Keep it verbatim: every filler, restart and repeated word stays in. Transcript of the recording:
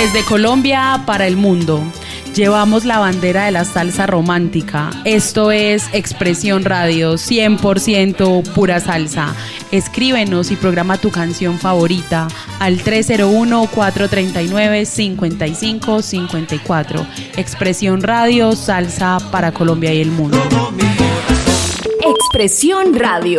Desde Colombia para el mundo, llevamos la bandera de la salsa romántica. Esto es Expresión Radio, cien por ciento pura salsa. Escríbenos y programa tu canción favorita al tres cero uno, cuatro tres nueve, cinco cinco cinco cuatro. Expresión Radio, salsa para Colombia y el mundo. Expresión Radio.